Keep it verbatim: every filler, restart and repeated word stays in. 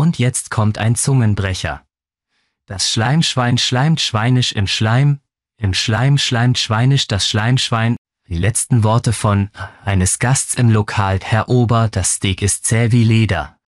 Und jetzt kommt ein Zungenbrecher. Das Schleimschwein schleimt schweinisch im Schleim, im Schleim schleimt schweinisch das Schleimschwein. Die letzten Worte von eines Gasts im Lokal. Herr Ober, das Steak ist zäh wie Leder.